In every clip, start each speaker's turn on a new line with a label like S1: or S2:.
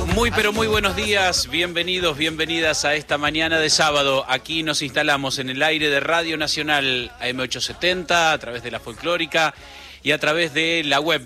S1: Muy pero muy buenos días, bienvenidos, bienvenidas a esta mañana de sábado. Aquí nos instalamos en el aire de Radio Nacional AM870 a través de la folclórica y a través de la web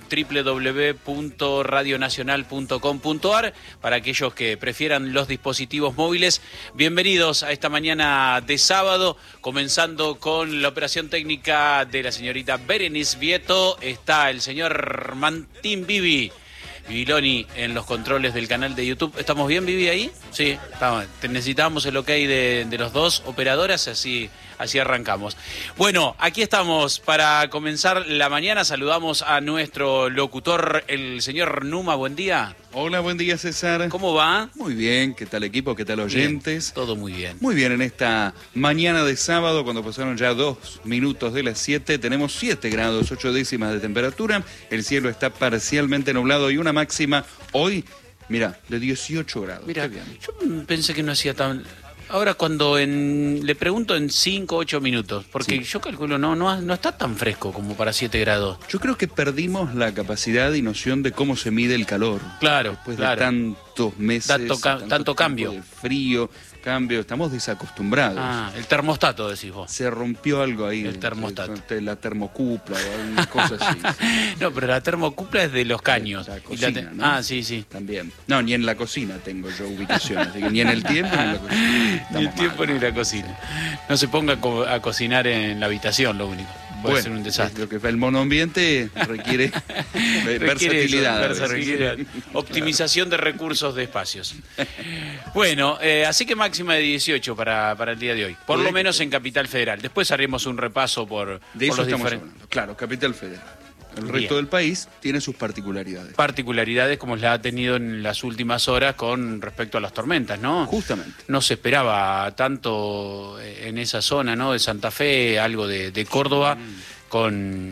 S1: www.radionacional.com.ar para aquellos que prefieran los dispositivos móviles. Bienvenidos a esta mañana de sábado, comenzando con la operación técnica de la señorita Berenice Vieto. Está el señor Martín Bibiloni en los controles del canal de YouTube. ¿Estamos bien, Vivi, ahí? Sí, estamos. Necesitábamos el ok de los dos operadoras, así arrancamos. Bueno, aquí estamos para comenzar la mañana. Saludamos a nuestro locutor, el señor Numa. Buen día.
S2: Hola, buen día, César.
S1: ¿Cómo va?
S2: Muy bien, ¿qué tal equipo? ¿Qué tal oyentes?
S1: Bien, todo muy bien.
S2: Muy bien, en esta mañana de sábado, cuando pasaron ya 2 minutos de las 7, tenemos 7 grados, 8 décimas de temperatura. El cielo está parcialmente nublado y una máxima hoy, mira, de 18 grados.
S1: Mira, yo pensé que no hacía tan... Ahora cuando le pregunto en 5 o 8 minutos, porque sí, yo calculo no está tan fresco como para 7 grados.
S2: Yo creo que perdimos la capacidad y noción de cómo se mide el calor.
S1: Claro,
S2: después de tantos meses,
S1: tanto cambio.
S2: De frío, cambio, estamos desacostumbrados.
S1: Ah, el termostato, decís vos.
S2: Se rompió algo ahí.
S1: El termostato.
S2: La termocupla o alguna cosa así.
S1: No, pero la termocupla es de los caños.
S2: La cocina, ¿no?
S1: Ah, sí.
S2: También. No, ni en la cocina tengo yo ubicación, así que ni en el tiempo ni en la cocina.
S1: Ni el tiempo ni la cocina. No se ponga a cocinar en la habitación, lo único. Puede ser un desastre.
S2: Lo que el monoambiente requiere versatilidad.
S1: Requiere optimización de recursos de espacios. Bueno, así que máxima de 18 para el día de hoy. Por lo menos en Capital Federal. Después haremos un repaso por los diferentes.
S2: Claro, Capital Federal. El resto del país tiene sus particularidades.
S1: Particularidades como la ha tenido en las últimas horas con respecto a las tormentas, ¿no?
S2: Justamente.
S1: No se esperaba tanto en esa zona, ¿no? De Santa Fe, algo de Córdoba, con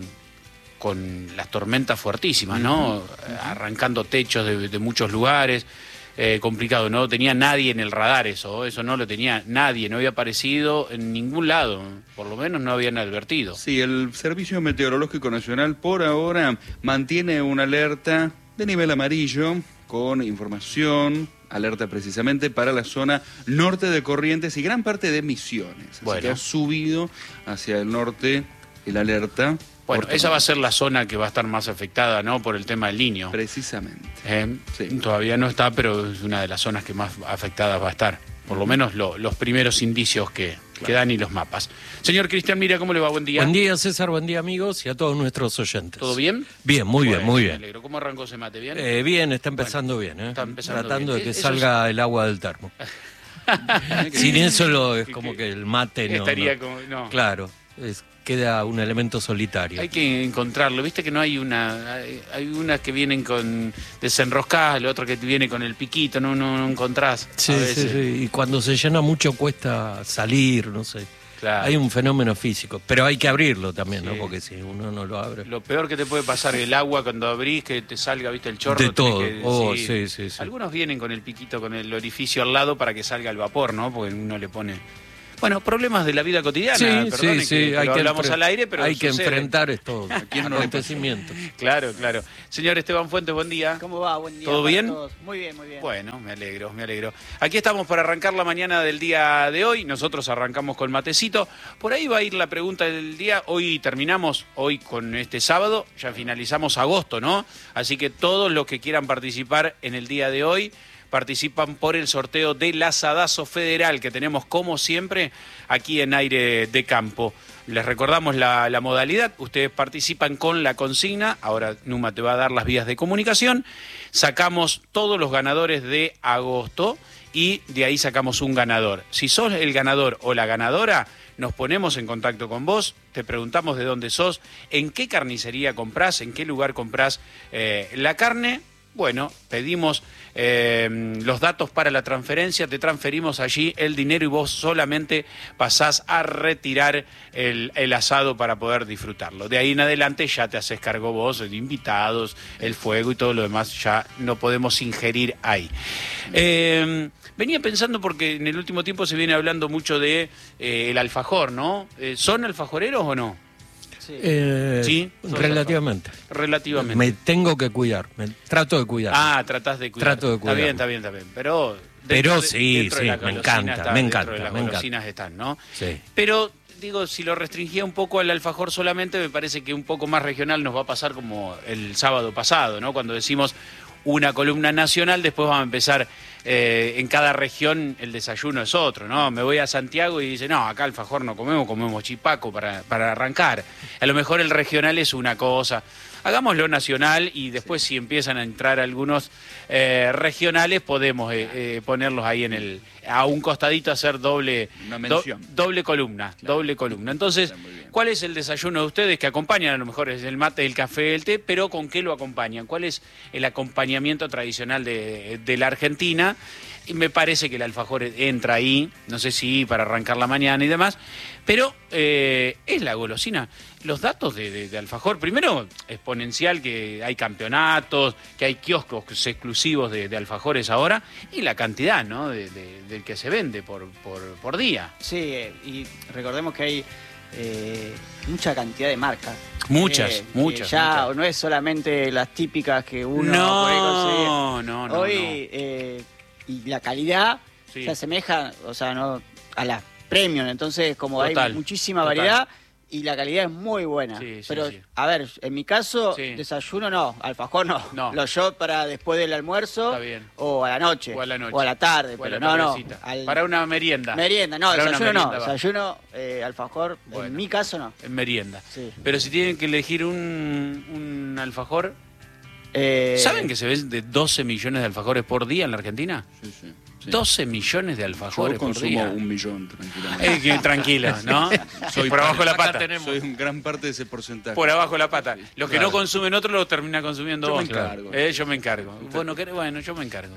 S1: las tormentas fuertísimas, ¿no? Arrancando techos de muchos lugares. Complicado, no tenía nadie en el radar eso no lo tenía nadie, no había aparecido en ningún lado, por lo menos no habían advertido.
S2: Sí, el Servicio Meteorológico Nacional por ahora mantiene una alerta de nivel amarillo con información, alerta precisamente para la zona norte de Corrientes y gran parte de Misiones. Así que ha subido hacia el norte el alerta.
S1: Bueno, esa va a ser la zona que va a estar más afectada, ¿no? Por el tema del Niño.
S2: Precisamente.
S1: Sí. Todavía no está, pero es una de las zonas que más afectadas va a estar. Por lo menos los primeros indicios que dan y los mapas. Señor Cristian Mira, ¿cómo le va? Buen día.
S3: Buen día, César. Buen día, amigos, y a todos nuestros oyentes.
S1: ¿Todo bien?
S3: Bien, muy bien.
S1: Me alegro. ¿Cómo arrancó ese mate? ¿Bien?
S3: Bien, está empezando bien.
S1: Está empezando
S3: Tratando
S1: bien.
S3: de que salga el agua del termo. Sin eso es como que el mate no...
S1: Estaría como... No.
S3: Claro, queda un elemento solitario.
S1: Hay que encontrarlo, viste que no hay hay unas que vienen con desenroscadas, la otra que viene con el piquito, no encontrás.
S3: Sí, y cuando se llena mucho cuesta salir, no sé.
S1: Claro.
S3: Hay un fenómeno físico, pero hay que abrirlo también, ¿no? Porque si uno no lo abre...
S1: Lo peor que te puede pasar el agua cuando abrís, que te salga, viste, el chorro.
S3: De todo, sí.
S1: Algunos vienen con el piquito, con el orificio al lado para que salga el vapor, ¿no? Porque uno le pone... Bueno, problemas de la vida cotidiana,
S3: sí,
S1: hay que hablamos al aire, pero
S3: hay que
S1: sucede.
S3: enfrentar estos acontecimientos.
S1: Claro. Señor Esteban Fuentes, buen día.
S4: ¿Cómo va? Buen día.
S1: ¿Todo bien?
S4: Todos. Muy bien.
S1: Bueno, me alegro. Aquí estamos para arrancar la mañana del día de hoy. Nosotros arrancamos con matecito. Por ahí va a ir la pregunta del día. Hoy terminamos, con este sábado. Ya finalizamos agosto, ¿no? Así que todos los que quieran participar en el día de hoy participan por el sorteo del asadazo federal que tenemos como siempre aquí en Aire de Campo. Les recordamos la modalidad, ustedes participan con la consigna, ahora Numa te va a dar las vías de comunicación, sacamos todos los ganadores de agosto y de ahí sacamos un ganador. Si sos el ganador o la ganadora, nos ponemos en contacto con vos, te preguntamos de dónde sos, en qué carnicería comprás, en qué lugar comprás la carne. Bueno, pedimos los datos para la transferencia, te transferimos allí el dinero y vos solamente pasás a retirar el asado para poder disfrutarlo. De ahí en adelante ya te haces cargo vos, de invitados, el fuego y todo lo demás, ya no podemos ingerir ahí. Venía pensando porque en el último tiempo se viene hablando mucho de el alfajor, ¿no? ¿Son alfajoreros o no? Sí, sos
S3: relativamente.
S1: Relativamente.
S3: Me tengo que cuidar, trato de cuidar.
S1: Ah, tratás de cuidar.
S3: Trato de cuidar.
S1: Está bien. Pero
S3: Sí,
S1: dentro de la
S3: me
S1: golosina
S3: encanta, me encanta,
S1: dentro de las
S3: me encanta.
S1: golosinas están, ¿no?
S3: Sí.
S1: Pero, digo, si lo restringía un poco al alfajor solamente, me parece que un poco más regional nos va a pasar como el sábado pasado, ¿no? Cuando decimos una columna nacional, después vamos a empezar, en cada región el desayuno es otro, ¿no? Me voy a Santiago y dice, no, acá alfajor no comemos chipaco para arrancar. A lo mejor el regional es una cosa. Hagámoslo nacional y después si empiezan a entrar algunos regionales podemos ponerlos ahí a un costadito, hacer doble columna. Entonces, ¿cuál es el desayuno de ustedes que acompañan? A lo mejor es el mate, el café, el té, pero ¿con qué lo acompañan? ¿Cuál es el acompañamiento tradicional de la Argentina? Y me parece que el alfajor entra ahí, no sé si para arrancar la mañana y demás, pero es la golosina. Los datos de alfajor, primero, exponencial, que hay campeonatos, que hay kioscos exclusivos de alfajores ahora, y la cantidad, ¿no?, del que se vende por día.
S4: Sí, y recordemos que hay mucha cantidad de marcas.
S1: Muchas.
S4: Ya no es solamente las típicas que uno puede conseguir.
S1: No.
S4: Hoy, y la calidad
S1: Sí.
S4: se asemeja, o sea, no a las premium, entonces como
S1: Total,
S4: hay muchísima
S1: total.
S4: variedad y la calidad es muy buena.
S1: Sí,
S4: pero,
S1: sí.
S4: a ver, en mi caso,
S1: Sí.
S4: desayuno no, alfajor no.
S1: No.
S4: Lo yo para después del almuerzo
S1: Está bien.
S4: o a la noche.
S1: O a la noche.
S4: O a la tarde,
S1: O a
S4: pero
S1: la tardecita. Para una merienda.
S4: Merienda, no,
S1: Para una
S4: desayuno no.
S1: merienda va.
S4: Desayuno, alfajor,
S1: Bueno.
S4: en mi caso no.
S1: En merienda.
S4: Sí.
S1: Pero si tienen que elegir un alfajor, ¿saben que se ven de 12 millones de alfajores por día en la Argentina?
S2: Sí.
S1: 12 millones de
S2: Yo
S1: alfajores por
S2: consumo
S1: día.
S2: 1 millón, tranquilamente.
S1: Tranquilo, ¿no?
S2: Soy
S1: por abajo de la
S3: acá
S1: pata.
S3: tenemos.
S2: Soy un gran parte de ese porcentaje.
S1: Por abajo de la pata. Los que
S2: Claro.
S1: no consumen otros los termina consumiendo
S2: Yo me
S1: vos.
S2: encargo.
S1: Yo me encargo. Bueno, yo me encargo.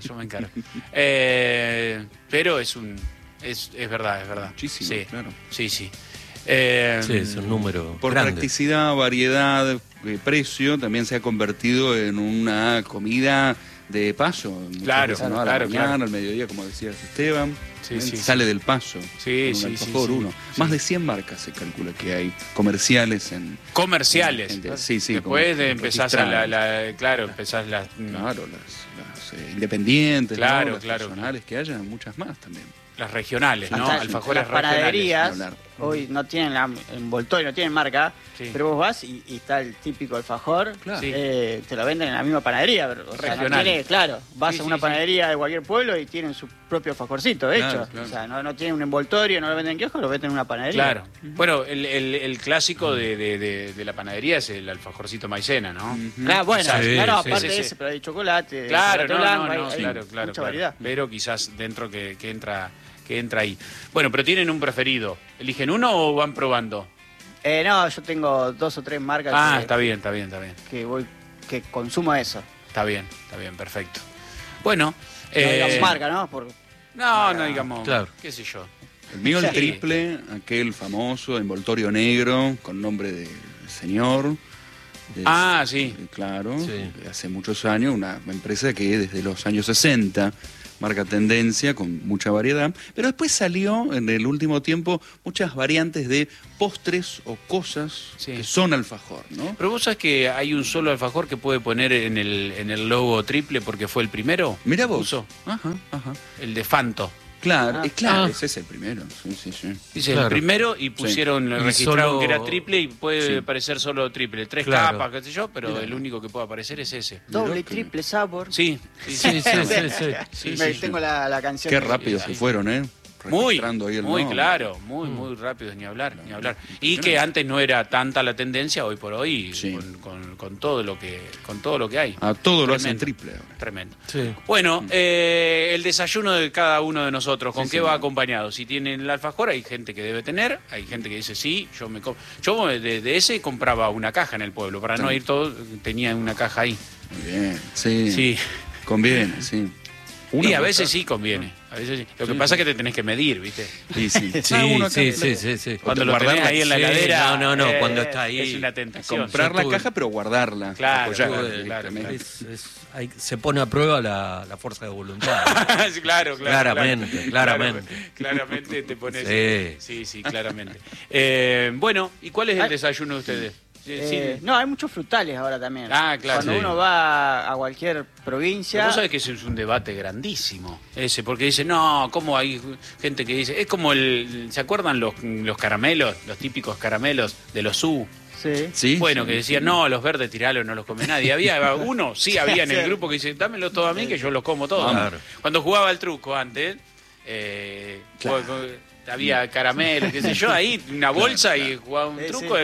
S1: Pero es verdad.
S2: Muchísimo,
S1: Sí.
S2: claro.
S1: Sí.
S3: Sí, es un número
S2: Por
S3: grande.
S2: practicidad, variedad, precio, también se ha convertido en una comida de paso. Muchas
S1: Claro,
S2: veces, ¿no? A
S1: claro,
S2: la mañana,
S1: claro.
S2: al mediodía, como decías Esteban.
S1: Sí, sí,
S2: sale del paso.
S1: Sí,
S2: con un
S1: sí,
S2: alfajor,
S1: sí.
S2: uno.
S1: Sí.
S2: Más de 100 marcas se calcula que hay comerciales en...
S1: Comerciales.
S2: Sí.
S1: Después
S2: como
S1: de empezás a
S2: registradas.
S1: empezás las...
S2: Claro, las independientes,
S1: Claro,
S2: ¿no? Las
S1: claro.
S2: personales que haya, muchas más también.
S1: Las regionales, ¿no?
S4: Hasta
S1: Alfajores
S4: las panaderías
S2: regionales.
S4: hoy no tienen envoltorio, no tienen marca,
S1: Sí.
S4: pero vos vas y está el típico alfajor,
S2: Claro.
S1: Sí.
S4: te lo venden en la misma panadería, pero, o sea, no
S1: Regional.
S4: tiene, claro, vas
S1: Sí,
S4: a una
S1: sí,
S4: panadería de cualquier pueblo y tienen su propio alfajorcito hecho,
S2: Claro.
S4: o sea, no tienen un envoltorio, no lo venden en kiosco, lo venden en una panadería.
S1: Claro. Bueno, el clásico de la panadería es el alfajorcito maicena, ¿no?
S4: Claro, bueno,
S3: Sí,
S4: claro,
S3: sí,
S4: aparte
S1: sí,
S4: de
S1: sí.
S4: ese, pero hay chocolate, de
S1: Claro,
S4: chocolate blanco, hay
S1: claro.
S4: mucha variedad.
S1: Pero quizás dentro que entra ahí. Bueno, pero ¿tienen un preferido? ¿Eligen uno o van probando?
S4: No, yo tengo 2 o 3 marcas
S1: Está bien.
S4: que consumo eso.
S1: Está bien, perfecto. Bueno,
S4: No digamos marca, ¿no?
S1: no digamos,
S3: Claro.
S1: qué sé yo.
S2: El mío, el
S1: Sí.
S2: triple, aquel famoso envoltorio negro con nombre de señor.
S1: Sí.
S2: Claro,
S3: Sí.
S2: hace muchos años, una empresa que desde los años 60 marca tendencia con mucha variedad, pero después salió en el último tiempo muchas variantes de postres o cosas
S1: Sí.
S2: que son alfajor, ¿no?
S1: Pero vos sabés que hay un solo alfajor que puede poner en el logo triple porque fue el primero.
S2: Mira vos.
S1: Puso,
S2: Ajá.
S1: el de Fanto.
S2: Claro,
S3: Ah.
S2: ese es el primero. Sí.
S1: Dice
S3: Claro.
S1: el primero y pusieron,
S3: Y
S1: registraron
S3: solo-
S1: que era triple y puede
S2: Sí.
S1: parecer solo triple. 3
S3: Claro.
S1: capas, qué sé yo, pero el único que puede aparecer es ese.
S4: Doble y
S2: que-
S4: triple sabor.
S1: Sí.
S3: Sí.
S4: Tengo la canción.
S2: Qué rápido se fueron, ¿eh?
S1: Muy,
S2: Registrando ahí el
S1: muy
S2: nombre.
S1: claro, muy rápido, ni hablar. Y que antes no era tanta la tendencia, hoy por hoy,
S2: Sí.
S1: con todo lo que hay.
S2: A todo lo hacen
S1: Tremendo.
S2: triple ahora.
S1: Tremendo.
S3: Sí.
S1: Bueno, el desayuno de cada uno de nosotros, ¿con
S2: Sí,
S1: qué
S2: sí.
S1: va acompañado? Si tienen el alfajor, hay gente que debe tener, hay gente que dice sí, yo de ese compraba una caja en el pueblo, para no
S2: Sí.
S1: ir todo, tenía una caja ahí.
S2: Muy bien, sí.
S1: Sí.
S2: Conviene, sí.
S1: Y a veces sí conviene. A veces sí. Lo que pasa es que te tenés que medir, ¿viste?
S2: Sí, sí.
S3: Sí.
S1: Cuando lo tenés ahí en la heladera.
S3: No, cuando está ahí.
S1: Es una tentación.
S2: Comprar la caja, pero guardarla.
S1: Claro,
S2: apoyarla,
S1: claro.
S3: Se pone a prueba la fuerza de voluntad.
S1: Sí, claro. Claramente te pones. Sí, claramente. Bueno, ¿y cuál es el desayuno de ustedes?
S4: No, hay muchos frutales ahora también.
S1: Ah, claro.
S4: Cuando uno va a cualquier provincia...
S1: Pero vos sabés que ese es un debate grandísimo, ese, porque dicen, no, ¿cómo hay gente que dice? Es como ¿se acuerdan los caramelos, los típicos caramelos de los U?
S4: Sí.
S1: Bueno, que decían, no, los verdes tiralos no los come nadie. Había uno, había en el grupo que dice, dámelo todo a mí que yo los como todos.
S3: Claro.
S1: Cuando jugaba al truco antes, había caramelos, qué sé yo, ahí una bolsa y jugaba un truco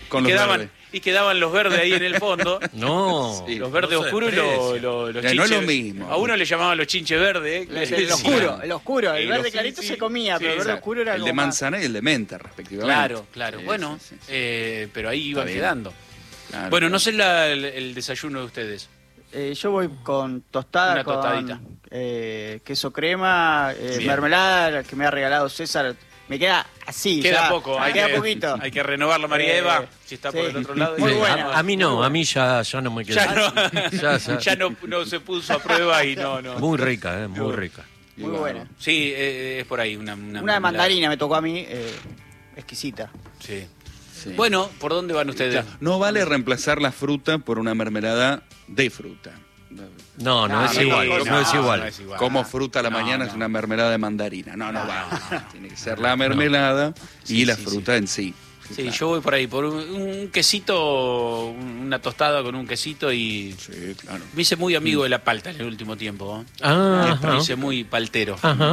S1: y quedaban los verdes ahí en el fondo.
S3: No,
S1: los verdes oscuros y los chinches.
S2: No es lo mismo.
S1: A uno le llamaban los chinches verdes.
S4: El oscuro. El verde clarito se comía, pero el verde oscuro era
S2: el de manzana y el de menta, respectivamente.
S1: Claro. Bueno, pero ahí iban quedando.
S2: Claro,
S1: bueno, no sé el desayuno de ustedes.
S4: Yo voy con tostada,
S1: Una tostadita.
S4: con queso crema, mermelada que me ha regalado César. Me queda así.
S1: Queda
S4: ya,
S1: poco,
S4: queda poquito.
S1: Hay que renovar la María Eva, si está por el otro lado.
S4: Muy bueno.
S3: A mí no, a mí ya no me queda.
S1: Ya no se puso a prueba y no.
S3: Muy rica, muy rica.
S4: Muy buena.
S1: Sí, es por ahí una
S4: de mandarina me tocó a mí, exquisita.
S1: Sí. Bueno, ¿por dónde van ustedes?
S2: Claro, no vale reemplazar la fruta por una mermelada de fruta.
S3: No es igual.
S2: Como fruta a la mañana es una mermelada de mandarina. No va. Tiene que ser la mermelada y la fruta en sí.
S1: Sí, claro. Yo voy por ahí, por un quesito, una tostada con un quesito y...
S2: Sí, claro.
S1: Me hice muy amigo de la palta en el último tiempo. Me hice muy paltero.
S3: Ajá.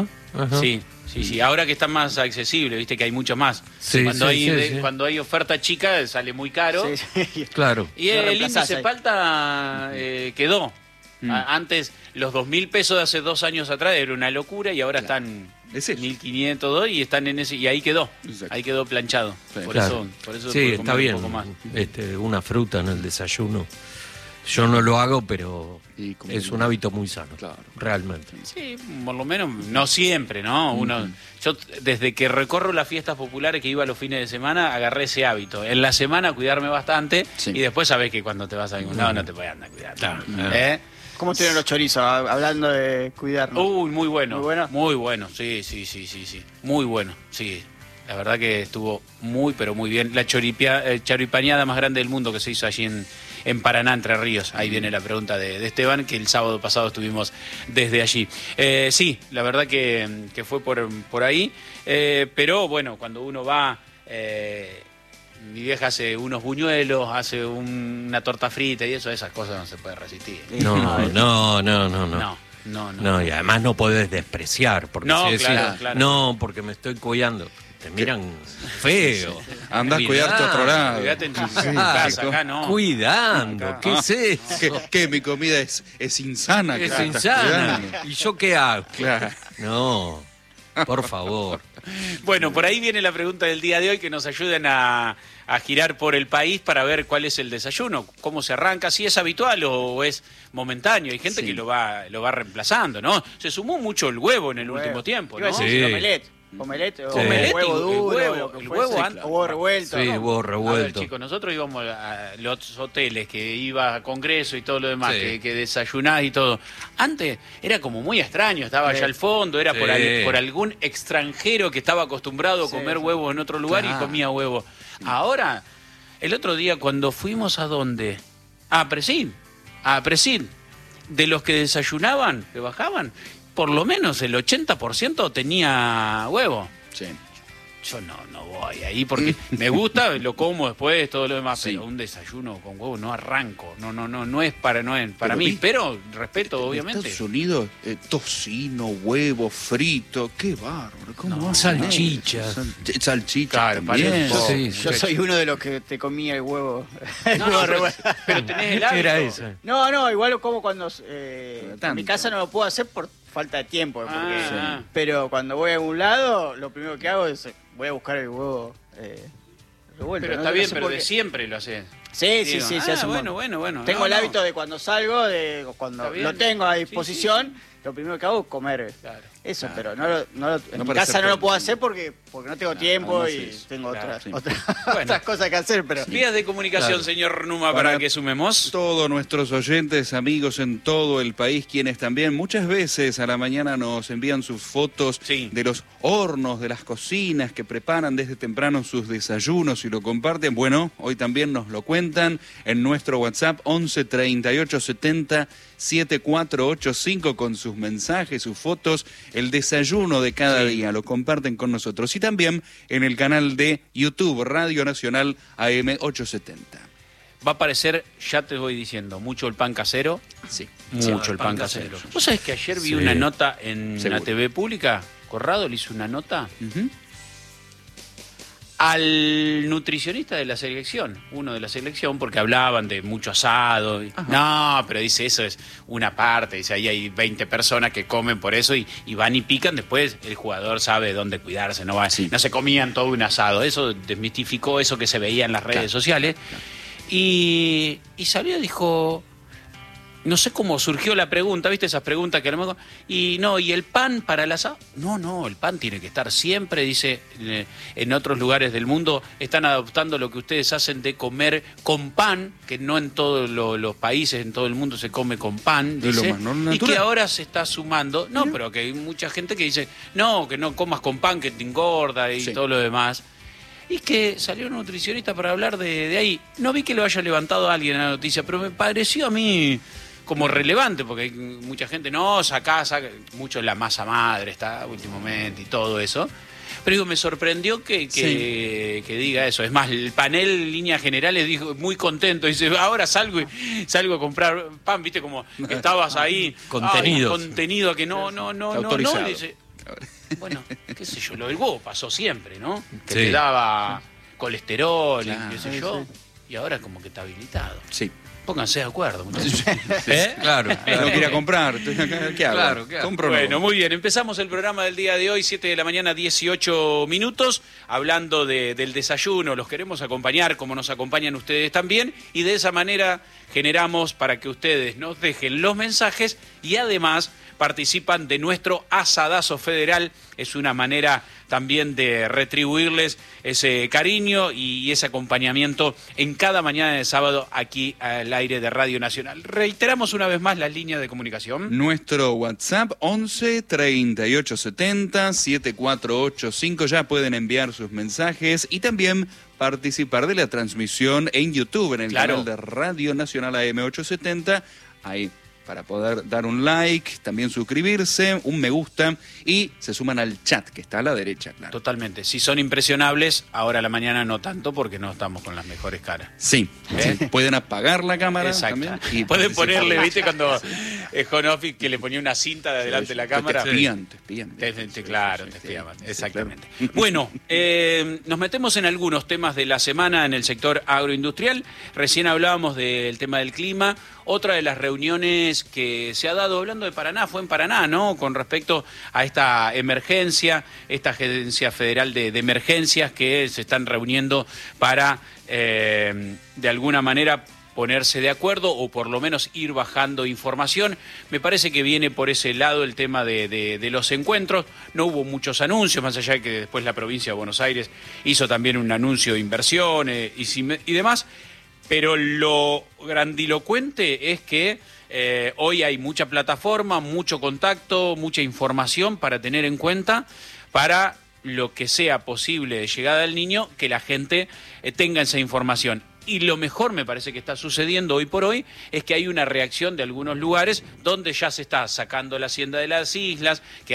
S1: Sí. Ahora que está más accesible, viste que hay mucho más.
S3: Sí,
S1: cuando hay oferta chica sale muy caro.
S4: Sí.
S3: Claro.
S1: Y el índice palta quedó. Antes, los 2.000 pesos de hace 2 años atrás era una locura y ahora están 1.502 y están en ese, y ahí quedó. Exacto. Ahí quedó planchado.
S2: Sí.
S1: Por eso
S3: sí, está bien.
S1: Un poco más.
S3: Una fruta en el desayuno. Yo no lo hago, pero es un hábito muy sano,
S2: claro.
S3: Realmente.
S1: Sí, por lo menos, no siempre, ¿no? Yo desde que recorro las fiestas populares que iba los fines de semana, agarré ese hábito. En la semana cuidarme bastante y después sabés que cuando te vas a algún lado no te puedes andar a cuidar.
S3: Claro.
S4: ¿Cómo estuvieron los chorizos? Hablando de cuidarnos.
S1: Uy, muy bueno.
S4: Muy bueno.
S1: Muy bueno, sí. Muy bueno, sí. La verdad que estuvo muy, pero muy bien. La choripaneada más grande del mundo que se hizo allí en Paraná, Entre Ríos. Ahí viene la pregunta de Esteban, que el sábado pasado estuvimos desde allí. Sí, la verdad que fue por ahí. Pero bueno, cuando uno va... mi vieja hace unos buñuelos, hace una torta frita y esas cosas no se puede resistir.
S3: No, y además no podés despreciar, porque
S1: claro.
S3: No, porque me estoy cuidando. Te miran feo.
S2: Andás a cuidarte a otro lado.
S1: Cuidate en tu casa, acá no.
S3: Cuidando, acá. ¿Qué es eso?
S2: ¿Qué? Mi comida es insana.
S3: Es insana. ¿Y yo qué hago?
S2: Claro.
S3: No, por favor.
S1: Bueno, por ahí viene la pregunta del día de hoy, que nos ayuden a girar por el país para ver cuál es el desayuno, cómo se arranca, si es habitual o es momentáneo. Hay gente que lo va reemplazando, ¿no? Se sumó mucho el huevo en el último tiempo, ¿no?
S4: Omelette o
S1: omelette
S4: huevo duro,
S1: el huevo
S4: o huevo revuelto.
S3: Sí, huevo revuelto.
S1: A ver, chicos, nosotros íbamos a los hoteles, que iba a congreso y todo lo demás, que desayunás y todo. Antes era como muy extraño, estaba allá al fondo, era por algún extranjero que estaba acostumbrado a comer huevo en otro lugar y comía huevo. Ahora, el otro día cuando fuimos a ¿dónde? A Presil, de los que desayunaban, que bajaban, por lo menos el 80% tenía huevo. Sí. Yo no voy ahí porque me gusta, lo como después, todo lo demás, pero un desayuno con huevo no arranco. No es para mí, pero respeto, obviamente.
S2: En Estados Unidos, tocino, huevo, frito, qué bárbaro. ¿Cómo
S3: salchicha.
S2: Salchicha también.
S4: Yo soy uno de los que te comía el huevo.
S1: Pero tenés el hábito.
S3: Era eso.
S4: No, igual lo como cuando... en mi casa no lo puedo hacer por falta de tiempo. Pero cuando voy a algún lado, lo primero que hago es... Voy a buscar el huevo revuelto.
S1: Pero está bien, pero de siempre lo haces.
S4: Sí, se hace
S1: bueno.
S4: Tengo el hábito de cuando salgo, cuando lo tengo a disposición, lo primero que hago es comer.
S1: Claro.
S4: Eso, pero en mi
S2: para
S4: casa
S2: hacer
S4: no lo puedo
S2: todo.
S4: hacer porque no tengo tiempo
S2: además
S4: y
S2: sí.
S4: tengo
S1: Claro,
S4: otras cosas que hacer. Pero
S1: Vías de comunicación,
S3: Claro.
S1: señor Numa, para que sumemos.
S2: Todos nuestros oyentes, amigos en todo el país, quienes también muchas veces a la mañana nos envían sus fotos
S1: Sí.
S2: de los hornos, de las cocinas que preparan desde temprano sus desayunos y lo comparten. Bueno, hoy también nos lo cuentan en nuestro WhatsApp 11 38 70 7485 con sus mensajes, sus fotos, el desayuno de cada día, lo comparten con nosotros. Y también en el canal de YouTube, Radio Nacional AM 870.
S1: Va a aparecer, ya te voy diciendo, mucho el pan casero.
S2: Sí.
S1: Mucho el pan casero. ¿Vos sabés que ayer vi una nota en
S2: Seguro.
S1: la TV pública? Corrado le hizo una nota
S2: Ujú.
S1: al nutricionista de la selección, uno de la selección, porque hablaban de mucho asado. No, pero dice, eso es una parte, dice, ahí hay 20 personas que comen por eso y van y pican, después el jugador sabe dónde cuidarse, no se comían todo un asado. Eso desmistificó eso que se veía en las redes sociales. Y salió y dijo, no sé cómo surgió la pregunta, ¿viste? Esas preguntas que a lo mejor... ¿Y el pan para el asado? No, el pan tiene que estar siempre, dice, en otros lugares del mundo están adoptando lo que ustedes hacen de comer con pan, que no en todos los países, en todo el mundo se come con pan,
S2: Es lo
S1: dice,
S2: más
S1: y
S2: natural.
S1: que ahora se está sumando, pero que hay mucha gente que dice, no, que no comas con pan, que te engorda y todo lo demás. Y que salió un nutricionista para hablar de ahí. No vi que lo haya levantado alguien en la noticia, pero me pareció a mí como relevante, porque hay mucha gente, saca, mucho la masa madre está últimamente y todo eso. Pero digo, me sorprendió que diga eso. Es más, el panel, líneas generales, dijo muy contento. Dice, ahora salgo a comprar pan, viste, como estabas ahí.
S3: Contenido.
S1: Contenido que no.
S2: Autorizado.
S1: Y dice, bueno, qué sé yo, lo del huevo pasó siempre, ¿no? Que
S3: Sí.
S1: te daba colesterol
S2: Claro.
S1: y qué sé yo. Y ahora como que está habilitado.
S2: Sí.
S1: Pónganse de acuerdo, muchachos.
S3: Claro.
S2: No quería comprar, estoy acá, ¿qué hago?
S3: Claro, ¿qué hago?
S2: ¿Compro o no?
S1: Bueno, muy bien. Empezamos el programa del día de hoy, 7 de la mañana, 18 minutos, hablando del desayuno. Los queremos acompañar como nos acompañan ustedes también. Y de esa manera generamos para que ustedes nos dejen los mensajes y además participan de nuestro asadazo federal. Es una manera también de retribuirles ese cariño y ese acompañamiento en cada mañana de sábado aquí al aire de Radio Nacional. Reiteramos una vez más las líneas de comunicación.
S2: Nuestro WhatsApp 11 38 70 7485. Ya pueden enviar sus mensajes y también participar de la transmisión en YouTube, en el canal de Radio Nacional AM 870. Ahí para poder dar un like, también suscribirse, un me gusta y se suman al chat que está a la derecha, claro.
S1: Totalmente. Si son impresionables, ahora a la mañana no tanto porque no estamos con las mejores caras.
S2: Sí,
S1: ¿Eh?
S2: sí. Pueden apagar la cámara
S1: Exacto.
S2: también. Y
S1: Pueden
S2: participar.
S1: ponerle, ¿viste? Cuando Jonofi que le ponía una cinta de delante de la cámara.
S2: Te espían.
S1: Claro, te espiaban, exactamente. Bueno, nos metemos en algunos temas de la semana en el sector agroindustrial. Recién hablábamos del tema del clima. Otra de las reuniones que se ha dado, hablando de Paraná, fue en Paraná, ¿no? Con respecto a esta emergencia, esta Agencia Federal de Emergencias que se están reuniendo para, de alguna manera, ponerse de acuerdo o por lo menos ir bajando información. Me parece que viene por ese lado el tema de los encuentros. No hubo muchos anuncios, más allá de que después la provincia de Buenos Aires hizo también un anuncio de inversión y demás. Pero lo grandilocuente es que hoy hay mucha plataforma, mucho contacto, mucha información para tener en cuenta para lo que sea posible de llegada al niño, que la gente tenga esa información. Y lo mejor me parece que está sucediendo hoy por hoy es que hay una reacción de algunos lugares donde ya se está sacando la hacienda de las islas, que